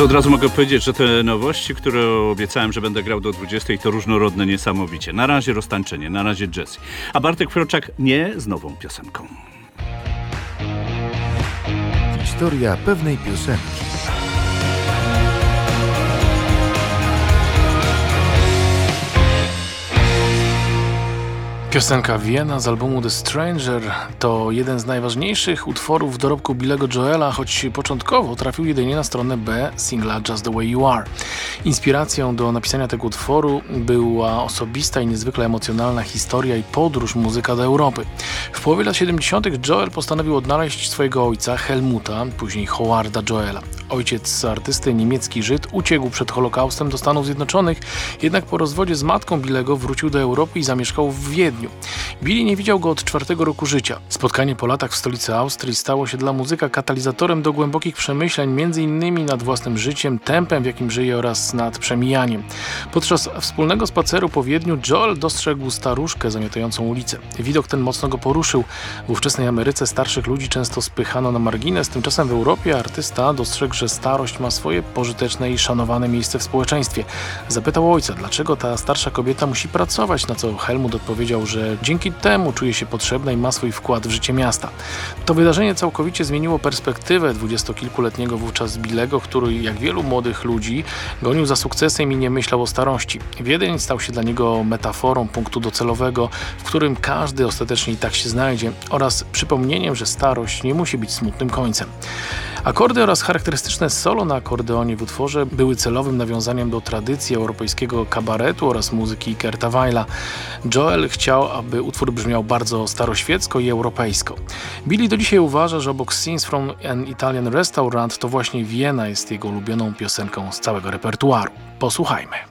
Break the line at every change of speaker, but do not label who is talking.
To od razu mogę powiedzieć, że te nowości, które obiecałem, że będę grał do 20, to różnorodne niesamowicie. Na razie roztańczenie, na razie jazz. A Bartek Froczak nie z nową piosenką.
Historia pewnej piosenki.
Piosenka Vienna z albumu The Stranger to jeden z najważniejszych utworów w dorobku Billego Joela, choć początkowo trafił jedynie na stronę B singla Just the Way You Are. Inspiracją do napisania tego utworu była osobista i niezwykle emocjonalna historia i podróż muzyka do Europy. W połowie lat 70. Joel postanowił odnaleźć swojego ojca Helmuta, później Howarda Joela. Ojciec artysty, niemiecki Żyd, uciekł przed Holokaustem do Stanów Zjednoczonych, jednak po rozwodzie z matką Billego wrócił do Europy i zamieszkał w Wiedniu. Billy nie widział go od 4 roku życia. Spotkanie po latach w stolicy Austrii stało się dla muzyka katalizatorem do głębokich przemyśleń, m.in. nad własnym życiem, tempem, w jakim żyje oraz nad przemijaniem. Podczas wspólnego spaceru po Wiedniu Joel dostrzegł staruszkę zamiatającą ulicę. Widok ten mocno go poruszył. W ówczesnej Ameryce starszych ludzi często spychano na margines, tymczasem w Europie artysta dostrzegł, że starość ma swoje pożyteczne i szanowane miejsce w społeczeństwie. Zapytał ojca, dlaczego ta starsza kobieta musi pracować, na co Helmut odpowiedział, że dzięki temu czuje się potrzebna i ma swój wkład w życie miasta. To wydarzenie całkowicie zmieniło perspektywę dwudziestokilkuletniego wówczas Billego, który jak wielu młodych ludzi gonił za sukcesem i nie myślał o starości. Wiedeń stał się dla niego metaforą punktu docelowego, w którym każdy ostatecznie i tak się znajdzie, oraz przypomnieniem, że starość nie musi być smutnym końcem. Akordy oraz charakterystyczne solo na akordeonie w utworze były celowym nawiązaniem do tradycji europejskiego kabaretu oraz muzyki Kurta Weila. Joel chciał, aby utwór brzmiał bardzo staroświecko i europejsko. Billy do dzisiaj uważa, że obok Scenes from an Italian Restaurant to właśnie Wiena jest jego ulubioną piosenką z całego repertuaru. Posłuchajmy.